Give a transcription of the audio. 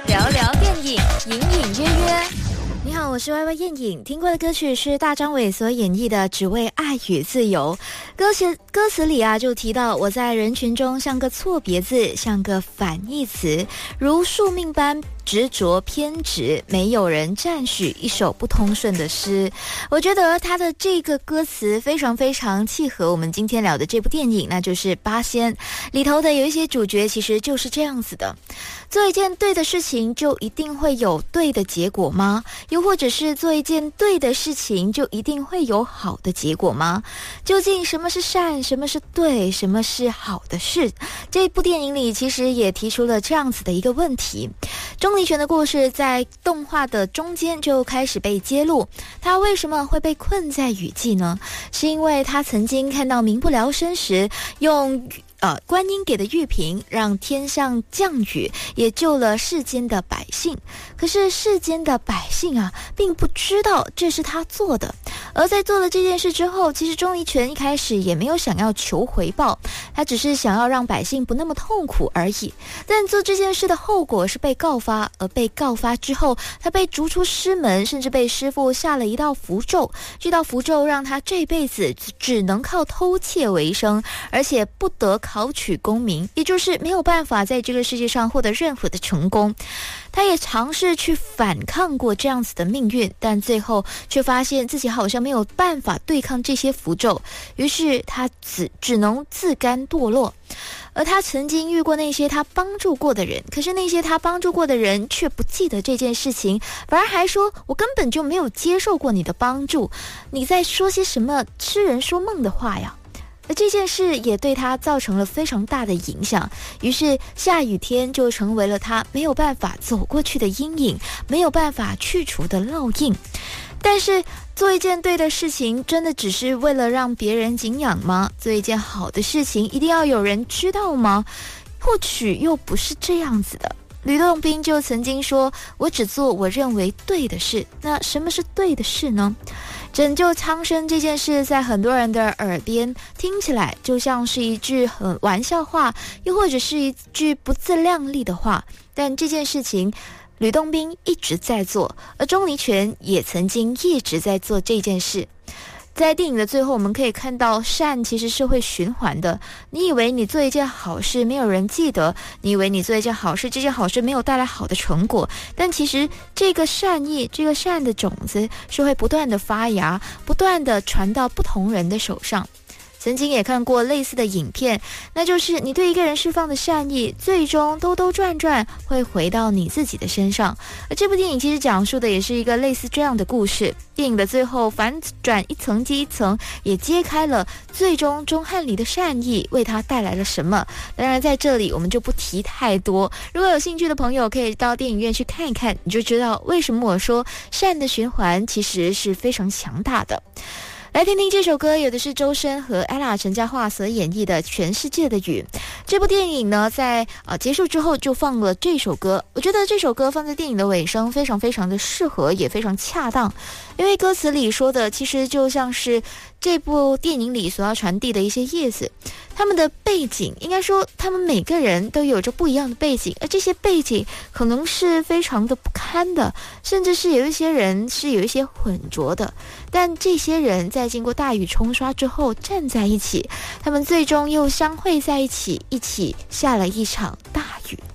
聊聊电影，隐隐约约。你好，我是歪歪燕影。听过的歌曲是大张伟所演绎的《只为爱与自由》。歌词里就提到，我在人群中像个错别字，像个反义词，如宿命般执着偏执，没有人赞许一首不通顺的诗。我觉得他的这个歌词非常非常契合我们今天聊的这部电影，那就是《八仙》里头的有一些主角其实就是这样子的。做一件对的事情就一定会有对的结果吗？又或者是做一件对的事情就一定会有好的结果吗？究竟什么是善，什么是对，什么是好的事？这部电影里其实也提出了这样子的一个问题。钟离权的故事在动画的中间就开始被揭露，他为什么会被困在雨季呢？是因为他曾经看到民不聊生时用观音给的玉瓶让天上降雨，也救了世间的百姓。可是世间的百姓并不知道这是他做的。而在做了这件事之后，其实钟离权一开始也没有想要求回报，他只是想要让百姓不那么痛苦而已。但做这件事的后果是被告发，而被告发之后，他被逐出师门，甚至被师父下了一道符咒。这道符咒让他这辈子只能靠偷窃为生，而且不得考取功名，也就是没有办法在这个世界上获得任何的成功。他也尝试去反抗过这样子的命运，但最后却发现自己好像没有办法对抗这些符咒，于是他只能自甘堕落。而他曾经遇过那些他帮助过的人，可是那些他帮助过的人却不记得这件事情，反而还说我根本就没有接受过你的帮助，你在说些什么痴人说梦的话呀。而这件事也对他造成了非常大的影响，于是下雨天就成为了他没有办法走过去的阴影，没有办法去除的烙印。但是做一件对的事情真的只是为了让别人敬仰吗？做一件好的事情一定要有人知道吗？或许又不是这样子的。吕洞宾就曾经说，我只做我认为对的事。那什么是对的事呢？拯救苍生这件事在很多人的耳边听起来就像是一句玩笑话，又或者是一句不自量力的话，但这件事情吕洞宾一直在做，而钟离权也曾经一直在做这件事。在电影的最后，我们可以看到善其实是会循环的。你以为你做一件好事没有人记得，你以为你做一件好事，这件好事没有带来好的成果，但其实这个善意，这个善的种子是会不断的发芽，不断的传到不同人的手上。曾经也看过类似的影片，那就是你对一个人释放的善意，最终兜兜转转会回到你自己的身上。而这部电影其实讲述的也是一个类似这样的故事。电影的最后反转一层接一层，也揭开了最终钟汉离的善意为他带来了什么。当然在这里我们就不提太多，如果有兴趣的朋友可以到电影院去看一看，你就知道为什么我说善的循环其实是非常强大的。来听听这首歌，有的是周深和 ella 陈嘉桦所演绎的《全世界的雨》。这部电影呢，在结束之后就放了这首歌，我觉得这首歌放在电影的尾声非常非常的适合，也非常恰当，因为歌词里说的其实就像是这部电影里所要传递的一些意思。他们的背景，应该说他们每个人都有着不一样的背景，而这些背景可能是非常的不堪的，甚至是有一些人是有一些混浊的，但这些人在经过大雨冲刷之后站在一起，他们最终又相会在一起，一起下了一场大雨。